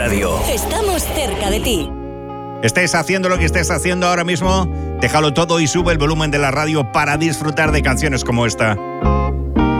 Radio. Estamos cerca de ti. Estés haciendo lo que estés haciendo ahora mismo, déjalo todo y sube el volumen de la radio para disfrutar de canciones como esta.